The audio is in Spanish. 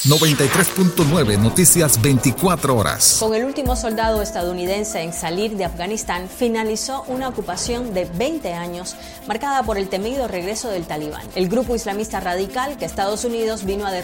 93.9 Noticias 24 horas. Con el último soldado estadounidense en salir de Afganistán, finalizó una ocupación de 20 años marcada por el temido regreso del Talibán, el grupo islamista radical que Estados Unidos vino a derrotar